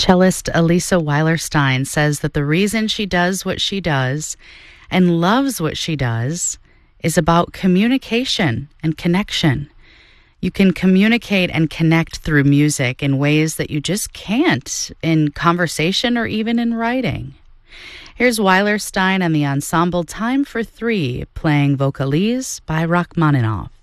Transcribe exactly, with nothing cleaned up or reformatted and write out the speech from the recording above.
Cellist Elisa Weilerstein says that the reason she does what she does and loves what she does is about communication and connection. You can communicate and connect through music in ways that you just can't in conversation or even in writing. Here's Weilerstein and the ensemble Time for Three playing Vocalise by Rachmaninoff.